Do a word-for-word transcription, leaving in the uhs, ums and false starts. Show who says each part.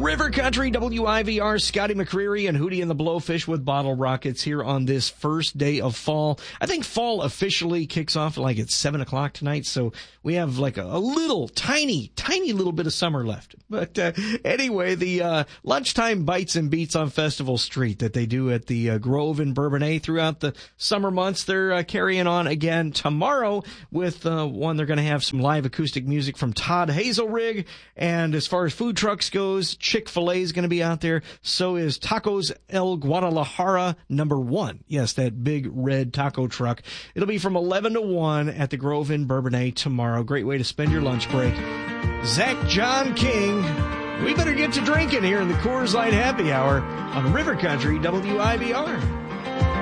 Speaker 1: River Country, W I V R, Scotty McCreery and Hootie and the Blowfish with Bottle Rockets here on this first day of fall. I think fall officially kicks off like at seven o'clock tonight, so we have like a, a little, tiny, tiny little bit of summer left. But uh, anyway, the uh, lunchtime bites and beats on Festival Street that they do at the uh, Grove in Bourbonnais throughout the summer months, they're uh, carrying on again tomorrow with uh, one. They're going to have some live acoustic music from Todd Hazelrig, and as far as food trucks goes, Chick-fil-A is going to be out there. So is Tacos El Guadalajara number one. Yes, that big red taco truck. It'll be from eleven to one at the Grove in Bourbonnais tomorrow. Great way to spend your lunch break. Zach John King. We better get to drinking here in the Coors Light Happy Hour on River Country W I V R.